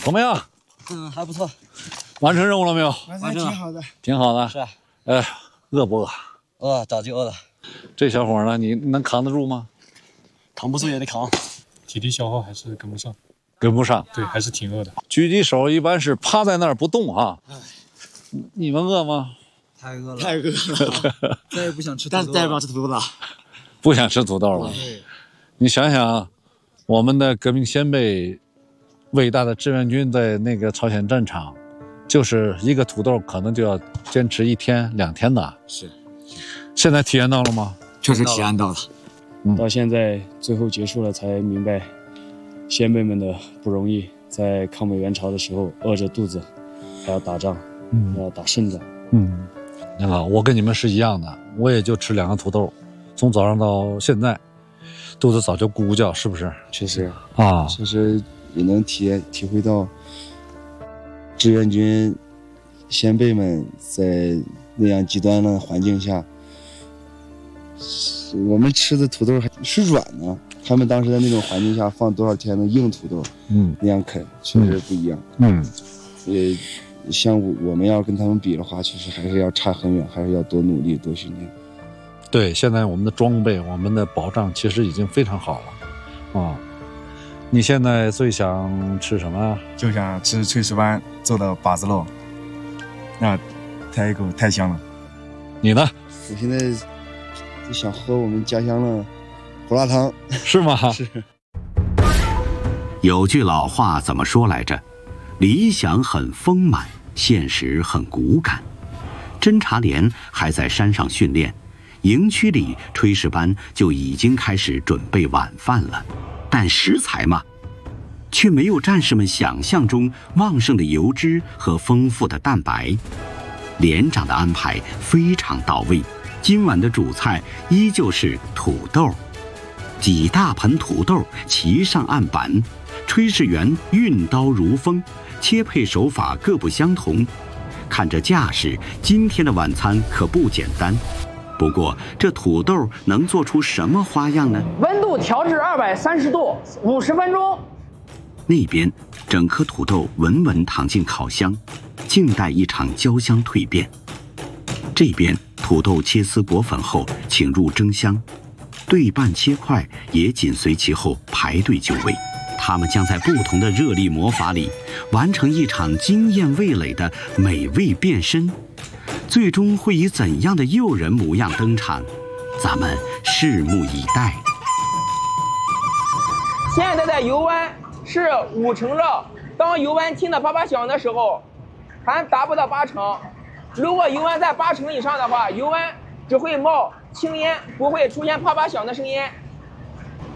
怎么样？ 还不错。 完成任务了没有？ 完成，挺好的。 挺好的。 是啊。 饿不饿？ 饿，早就饿了。 这小伙呢，你能扛得住吗？ 扛不住也得扛。 体力消耗还是跟不上。 跟不上。 对，还是挺饿的。 狙击手一般是趴在那儿不动哈。你们饿吗？ 太饿了， 太饿了，再也不想吃土豆了。再也不想吃土豆了。 不想吃土豆了。你想想，我们的革命先辈，伟大的志愿军在那个朝鲜战场，就是一个土豆可能就要坚持1天2天的。 是。 现在体验到了吗？ 确实体验到了。 到现在最后结束了，才明白先辈们的不容易，在抗美援朝的时候饿着肚子，还要打仗，要打胜仗。 你看，我跟你们是一样的，我也就吃2个土豆，从早上到现在，肚子早就咕咕叫，是不是？ 确实啊， 确实也能体会到志愿军先辈们在那样极端的环境下，我们吃的土豆还是软的，他们当时在那种环境下放多少天的硬土豆，那样啃确实不一样。也像我们要跟他们比的话，其实还是要差很远，还是要多努力多训练。 对，现在我们的装备我们的保障其实已经非常好了啊。你现在最想吃什么？ 就想吃炊事班做的把子肉，那太一口太香了。 你呢？ 我现在就想喝我们家乡的胡辣汤。 是吗？ 是。 有句老话怎么说来着？理想很丰满，现实很骨感。侦察连还在山上训练，营区里炊事班就已经开始准备晚饭了。但食材嘛，却没有战士们想象中旺盛的油脂和丰富的蛋白。连长的安排非常到位，今晚的主菜依旧是土豆。几大盆土豆齐上案板，炊事员运刀如风，切配手法各不相同，看这架势，今天的晚餐可不简单。不过这土豆能做出什么花样呢？ 温度调至230度，50分钟。 那边整颗土豆稳稳躺进烤箱，静待一场焦香蜕变。这边土豆切丝裹粉后，请入蒸箱，对半切块也紧随其后排队就位。他们将在不同的热力魔法里，完成一场惊艳味蕾的美味变身。最终会以怎样的诱人模样登场？咱们拭目以待。 现在的油温是5成热，当油温听到啪啪响的时候，还达不到8成。如果油温在8成以上的话，油温只会冒青烟，不会出现啪啪响的声音。